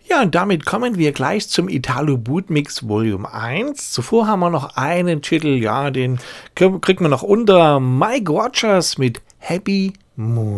Ja, und damit kommen wir gleich zum Italo Bootmix Volume 1. Zuvor haben wir noch einen Titel, ja, den kriegen wir noch unter Mike Rogers mit Happy Moon.